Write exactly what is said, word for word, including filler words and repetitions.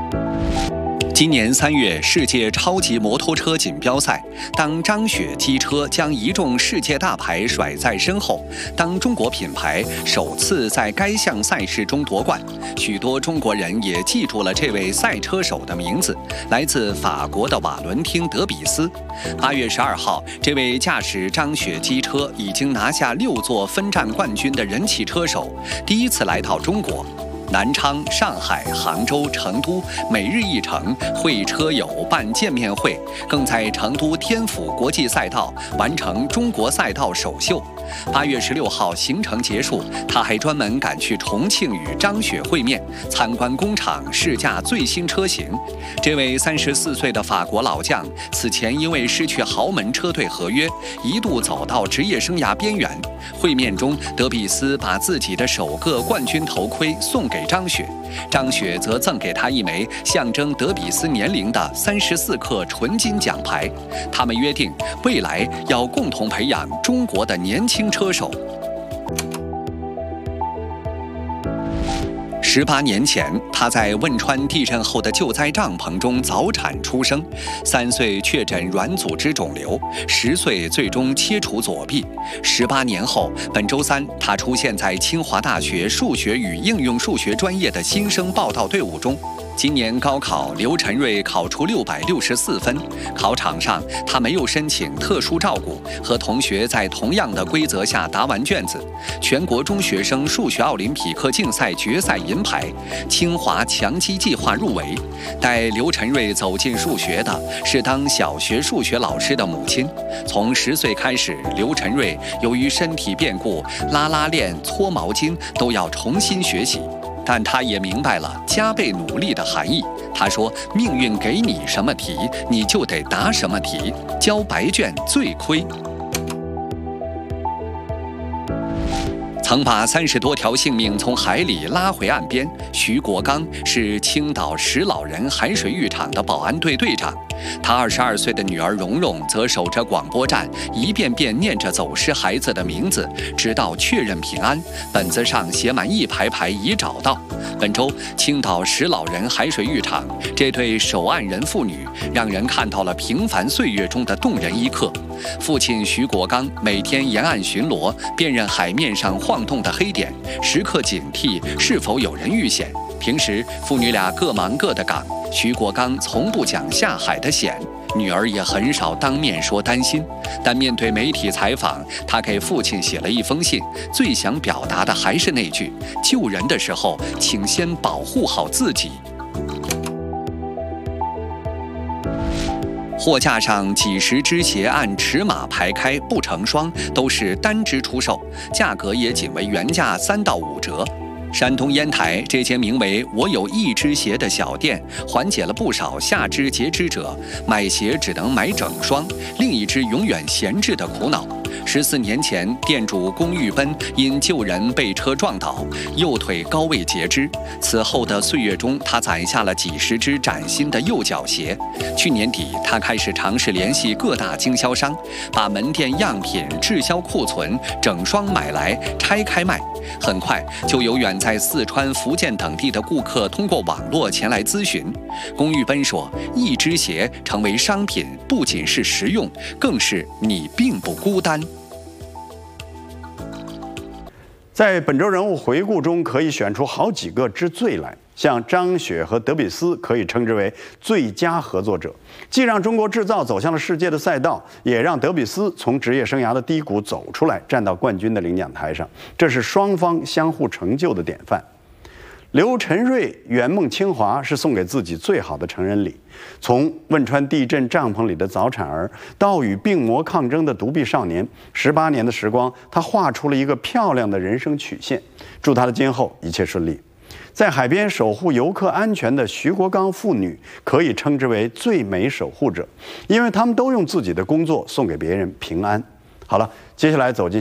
今年三月，世界超级摩托车锦标赛，当张雪机车将一众世界大牌甩在身后，当中国品牌首次在该项赛事中夺冠，许多中国人也记住了这位赛车手的名字，来自法国的瓦伦汀·德比斯。八月十二号，这位驾驶张雪机车已经拿下六座分站冠军的人气车手，第一次来到中国。南昌、上海、杭州、成都每日一城会车友办见面会，更在成都天府国际赛道完成中国赛道首秀。八月十六号行程结束，他还专门赶去重庆与张雪会面，参观工厂试驾最新车型。这位三十四岁的法国老将，此前因为失去豪门车队合约，一度走到职业生涯边缘。会面中，德比斯把自己的首个冠军头盔送给张雪，张雪则赠给他一枚象征德比斯年龄的三十四克纯金奖牌。他们约定，未来要共同培养中国的年轻车手。十八年前，他在汶川地震后的救灾帐篷中早产出生，三岁确诊软组织肿瘤，十岁最终切除左臂。十八年后，本周三，他出现在清华大学数学与应用数学专业的新生报到队伍中。今年高考，刘晨瑞考出六百六十四分。考场上，他没有申请特殊照顾，和同学在同样的规则下答完卷子。全国中学生数学奥林匹克竞赛决赛银牌，清华强基计划入围。带刘晨瑞走进数学的是当小学数学老师的母亲。从十岁开始，刘晨瑞由于身体变故，拉拉链、搓毛巾都要重新学习。但他也明白了加倍努力的含义。他说：“命运给你什么题，你就得答什么题，交白卷最亏。”曾把三十多条性命从海里拉回岸边，徐国刚是青岛石老人海水浴场的保安队队长。他二十二岁的女儿蓉蓉则守着广播站，一遍遍念着走失孩子的名字，直到确认平安。本子上写满一排排已找到。本周，青岛石老人海水浴场这对守岸人父女，让人看到了平凡岁月中的动人一刻。父亲徐国刚每天沿岸巡逻，辨认海面上晃动的黑点，时刻警惕是否有人遇险。平时父女俩各忙各的岗，徐国刚从不讲下海的险，女儿也很少当面说担心。但面对媒体采访，他给父亲写了一封信，最想表达的还是那句：救人的时候，请先保护好自己。货架上几十只鞋按尺码排开，不成双，都是单只出售，价格也仅为原价三到五折。山东烟台这间名为“我有一只鞋”的小店，缓解了不少下肢截肢者买鞋只能买整双，另一只永远闲置的苦恼。十四年前，店主龚玉奔因救人被车撞倒，右腿高位截肢。此后的岁月中，他攒下了几十只崭新的右脚鞋。去年底，他开始尝试联系各大经销商，把门店样品滞销库存整双买来拆开卖。很快，就有远在四川、福建等地的顾客通过网络前来咨询。龚玉奔说：“一只鞋成为商品，不仅是实用，更是你并不孤单。” 在本周人物回顾中，可以选出好几个之最来。像张雪和德比斯可以称之为最佳合作者，既让中国制造走向了世界的赛道，也让德比斯从职业生涯的低谷走出来，站到冠军的领奖台上。这是双方相互成就的典范。刘晨瑞圆梦清华是送给自己最好的成人礼。从汶川地震帐篷里的早产儿，到与病魔抗争的独臂少年，十八年的时光，他画出了一个漂亮的人生曲线。祝他的今后一切顺利。在海边守护游客安全的徐国刚父女，可以称之为最美守护者，因为他们都用自己的工作送给别人平安。好了，接下来走进